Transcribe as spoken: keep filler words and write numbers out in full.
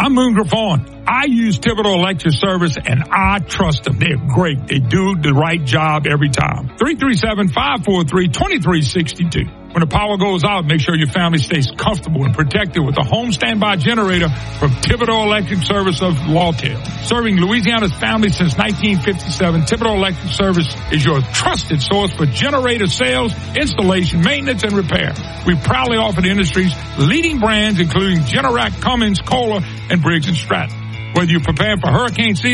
I'm Moon Griffon. I use Thibodeau Electric Service, and I trust them. They're great. They do the right job every time. three three seven, five four three, two three six two. When the power goes out, make sure your family stays comfortable and protected with a home standby generator from Thibodeau Electric Service of Lawtell. Serving Louisiana's families since nineteen fifty-seven, Thibodeau Electric Service is your trusted source for generator sales, installation, maintenance, and repair. We proudly offer the industry's leading brands, including Generac, Cummins, Kohler, and Briggs and Stratton. Whether you're preparing for hurricane season